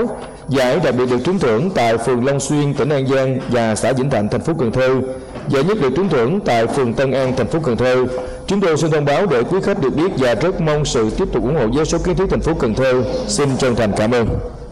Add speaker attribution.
Speaker 1: báo. Giải đặc biệt được trúng thưởng tại phường Long Xuyên, tỉnh An Giang và xã Vĩnh Thạnh, thành phố Cần Thơ. Giải nhất được trúng thưởng tại phường Tân An, thành phố Cần Thơ. Chúng tôi xin thông báo để quý khách được biết và rất mong sự tiếp tục ủng hộ với số kiến thiết thành phố Cần Thơ. Xin chân thành cảm ơn.